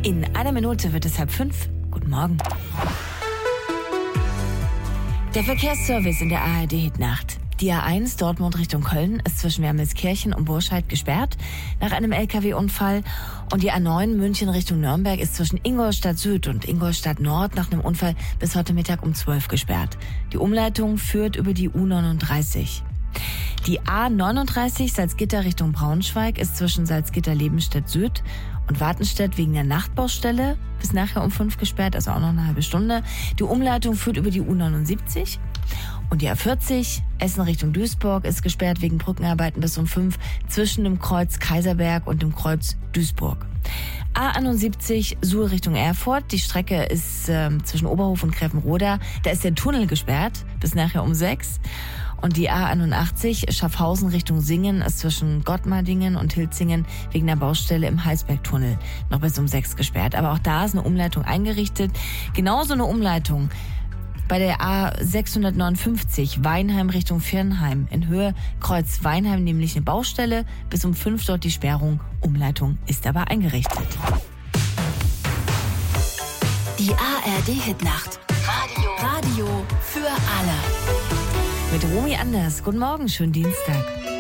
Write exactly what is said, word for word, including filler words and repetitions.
In einer Minute wird es halb fünf. Guten Morgen. Der Verkehrsservice in der A R D-Hitnacht. Die A eins Dortmund Richtung Köln ist zwischen Wermelskirchen und Burscheid gesperrt nach einem L K W-Unfall. Und die A neun München Richtung Nürnberg ist zwischen Ingolstadt Süd und Ingolstadt Nord nach einem Unfall bis heute Mittag um zwölf gesperrt. Die Umleitung führt über die U neununddreißig. Die A neununddreißig Salzgitter Richtung Braunschweig ist zwischen Salzgitter-Lebenstedt Süd und Wartenstedt wegen der Nachtbaustelle bis nachher um fünf gesperrt, also auch noch eine halbe Stunde. Die Umleitung führt über die U neunundsiebzig. Und die A vierzig, Essen Richtung Duisburg, ist gesperrt wegen Brückenarbeiten bis um fünf zwischen dem Kreuz Kaiserberg und dem Kreuz Duisburg. A einundsiebzig, Suhl Richtung Erfurt. Die Strecke ist äh, zwischen Oberhof und Grevenroda. Da ist der Tunnel gesperrt bis nachher um sechs. Und die A einundachtzig, Schaffhausen Richtung Singen, ist zwischen Gottmardingen und Hilzingen wegen der Baustelle im Heisbergtunnel noch bis um sechs gesperrt. Aber auch da ist eine Umleitung eingerichtet. Genauso eine Umleitung bei der A sechshundertneunundfünfzig, Weinheim Richtung Viernheim. In Höhe Kreuz Weinheim nämlich eine Baustelle. Bis um fünf dort die Sperrung. Umleitung ist aber eingerichtet. Die A R D-Hitnacht. Radio. Radio für alle. Mit Romy Anders. Guten Morgen, schönen Dienstag.